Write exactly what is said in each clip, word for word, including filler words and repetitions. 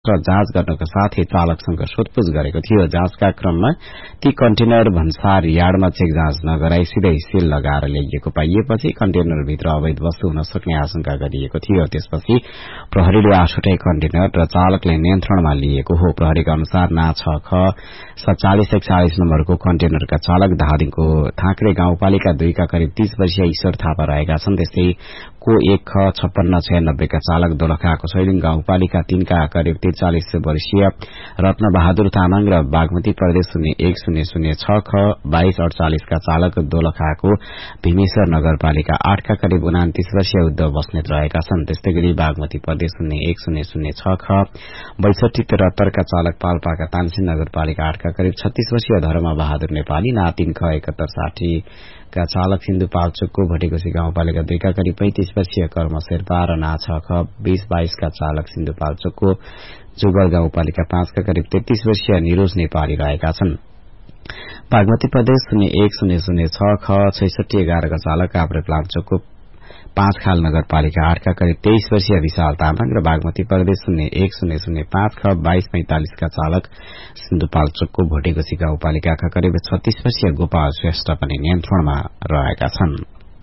जाँच गर्नका साथै चालकसँग सोधपूछ गरेको थियो। जाँचका क्रममा ती कन्टेनर भन्सार यार्डमा चेक जाँच नगराई सिधै सील लगाएर ल्याइएको पाइएपछि कन्टेनरभित्र अवैध वस्तु हुन सक्ने आशंका गरिएको थियो। त्यसपछि प्रहरीले आठवटै कन्टेनर र चालकलाई नियन्त्रणमा लिएको हो। प्रहरीका अनुसार ना छ ख सत्तालिस एकचालिस नम्बरको कन्टेनरका चालक धादिङको थाँक्रे गाउँपालिका दुईका करिब तीस वर्षीय ईश्वर थापा रहेका छन्। त्यस्तै को एक ख छप्पन्न छयानब्बेका चालक दोलखाको सैलिङ गाउँपालिका तीनका करिब त्रिचालिस वर्षीय रत्न बहादुर तामाङ र बागमती प्रदेश शून्य एक शून्य शून्य छ ख बाइस अड़चालिसका चालक दोलखाको भीमेश्वर नगरपालिका आठका करिब उनातीस वर्षीय उद्धव बस्नेत रहेका छन्। त्यस्तै गरी बागमती प्रदेश शून्य एक शून्य शून्य छ ख बैसठी त्रिहत्तरका चालक पाल्पाका तानसिन नगरपालिका आठका करिब छत्तीस वर्षीय धर्म बहादुर नेपाली, ना तीन ख एकहत्तर साठी का चालक सिन्धुपाल्चोकको भटेकोसी गाउँपालिका दुईका करिब पैंतिस वर्षीय कर्म शेर्पा र ना छ ख बीस बाइसका चालक सिन्धुपाल्चोकको जुगल गाउँपालिका पाँचका करिब तेत्तीस वर्षीय निरोज नेपाली रहेका छन्। बागमती प्रदेश शून्य एक शून्य शून्य छ ख छैसठी एघारका चालक काभ्रेपलाञ्चोकको पाँच खाल नगरपालिका आठका करिब तेइस वर्षीय विशाल तामाङ र बागमती प्रदेश शून्य एक शून्य शून्य पाँच ख बाइस पैंतालिसका चालक सिन्धुपाल्चोकको भोटेकोसी गाउँपालिकाका करिब छत्तीस वर्षीय गोपाल श्रेष्ठ पनि नियन्त्रणमा रहेका छन्।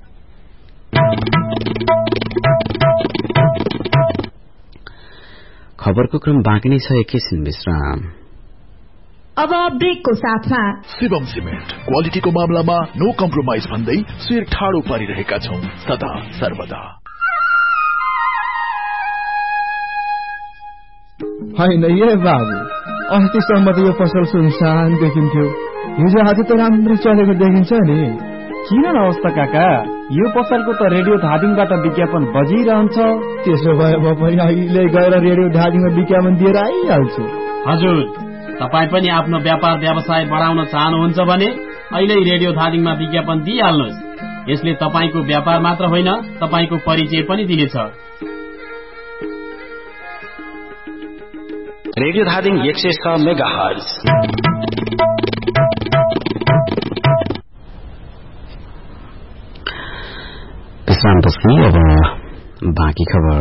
खबरको क्रम बाँकी नै छ, एकैछिन विश्राम। अब ब्रेकको साथमा शिवम सिमेन्ट क्वालिटीको मामलामा नो कम्प्रोमाइज भन्दै शिर ठाडो पारिरहेका छौं सदा सर्वदा। होइन ए बाबु, अस्तिसम्म त यो पसल सुनसान देखिन्थ्यो, हिजो आज त राम्रो चलेको देखिन्छ नि। किन अवस्था काका, यो पसलको त रेडियो धादिङबाट विज्ञापन बजिरहन्छ। त्यसो भए म पनि अहिले गएर रेडियो धादिङमा विज्ञापन दिएर आइहाल्छु। हजुर, तपाईँ पनि आफ्नो व्यापार व्यवसाय बढाउन चाहनुहुन्छ भने अहिले रेडियो धादिङमा विज्ञापन दिइहाल्नुहोस्। यसले तपाईँको व्यापार मात्र होइन, तपाईँको परिचय पनि दिनेछ। रेडियो धादिङ एक सय छ मेगाहर्ज। विश्रामपछि अब बाँकी खबर।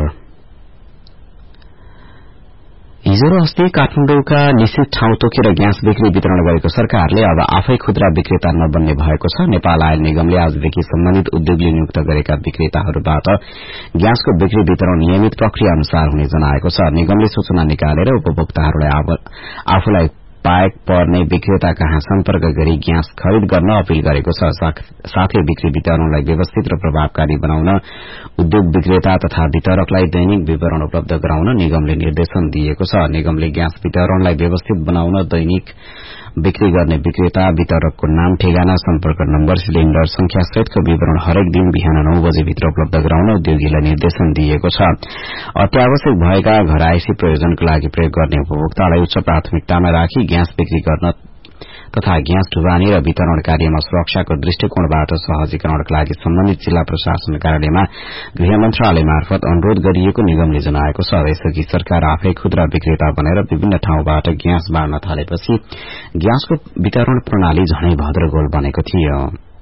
हिजो र अस्ति काठमाडौँका निश्चित ठाउँ तोकेर ग्यास बिक्री वितरण गरेको सरकारले अब आफै खुद्रा विक्रेता नबन्ने भएको छ। नेपाल आयल निगमले आजदेखि सम्बन्धित उद्योगले नियुक्त गरेका विक्रेताहरूबाट ग्यासको बिक्री वितरण नियमित प्रक्रिया अनुसार हुने जनाएको छ। निगमले सूचना निकालेर उपभोक्ताहरूलाई आफूलाई पाएक पर्ने विक्रेता कहाँ सम्पर्क गरी ग्यास खरिद गर्न अपील गरेको छ। साथै बिक्री वितरणलाई व्यवस्थित र प्रभावकारी बनाउन उद्योग विक्रेता तथा वितरकलाई दैनिक विवरण उपलब्ध गराउन निगमले निर्देशन दिएको छ। निगमले ग्यास वितरणलाई व्यवस्थित बनाउन दैनिक बिक्री गर्ने विक्रेता वितरकको नाम, ठेगाना, सम्पर्क नम्बर, सिलिण्डर संख्या सहितको विवरण हरेक दिन बिहान नौ बजे भित्र उपलब्ध गराउन उद्योगीलाई निर्देशन दिएको छ। अत्यावश्यक भएका घरायसी प्रयोजनको लागि प्रयोग गर्ने उपभोक्तालाई उच्च प्राथमिकतामा राखी ग्यास बिक्री गर्न तथा ग्यास ढुवानी र वितरण कार्यमा सुरक्षाको दृष्टिकोणबाट सहजीकरणका लागि सम्बन्धित जिल्ला प्रशासन कार्यालयमा गृह मन्त्रालय मार्फत अनुरोध गरिएको निगमले जनाएको छ। यसअघि सरकार आफै खुद्रा विक्रेता बनेर विभिन्न ठाउँबाट ग्यास बाँड्न थालेपछि ग्यासको वितरण प्रणाली झनै भद्रगोल बनेको थियो।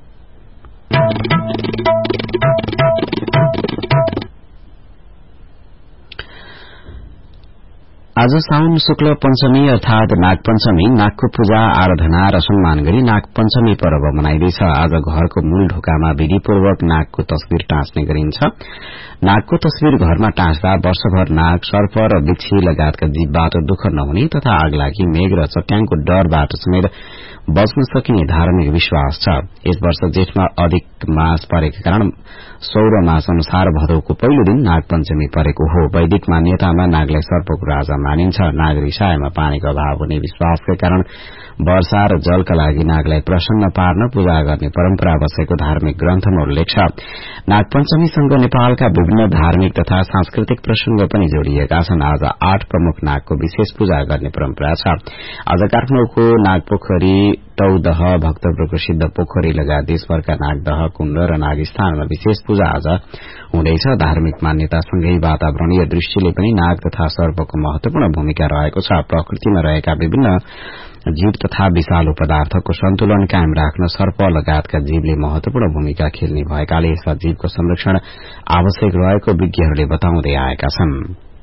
आज साउन शुक्ल पञ्चमी अर्थात नागपञ्चमी नागको पूजा आराधना र सम्मान गरी नागपञ्चमी पर्व मनाइँदैछ। आज घरको मूल ढोकामा विधिपूर्वक नागको तस्बिर टाँच्ने गरिन्छ। नागको तस्बिर घरमा टाँच्दा वर्षभर नाग, सर्प र बिच्छी लगायतका जीवबाट दुःख नहुने तथा आगलागी, मेघ र चट्याङको डरबाट समेत बच्न सकिने धार्मिक विश्वास छ। यस वर्ष जेठमा अधिक मास परेको कारण सौर मास अनुसार भदौको पहिलो दिन नागपञ्चमी परेको हो। वैदिक मान्यतामा नागलाई सर्पको राजा मानिन्छ। नाग रिसाएमा पानीको अभाव हुने विश्वासका कारण वर्षा र जलका लागि नागलाई प्रसन्न पार्न पूजा गर्ने परम्परा बसेको धार्मिक ग्रन्थमा उल्लेख छ। नागपञ्चमीसँग नेपालका विभिन्न धार्मिक तथा सांस्कृतिक प्रसंग पनि जोडिएका छन्। आज आठ प्रमुख नागको विशेष पूजा गर्ने परम्परा छ। आज काठमाडौँको नागपोखरी, टौदह, भक्तपुरको सिद्ध पोखरी लगायत देशभरका नागदह, कुण्ड र नागस्थानमा विशेष पूजा आज हुँदैछ। धार्मिक मान्यतासँगै वातावरणीय दृष्टिले पनि नाग तथा सर्पको महत्वपूर्ण भूमिका रहेको छ। प्रकृतिमा रहेका विभिन्न जीव तथा विषालु पदार्थको सन्तुलन कायम राख्न सर्प लगायतका जीवले महत्वपूर्ण भूमिका खेल्ने भएकाले यस्ता जीवको संरक्षण आवश्यक रहेको विज्ञहरूले बताउँदै आएका छन्।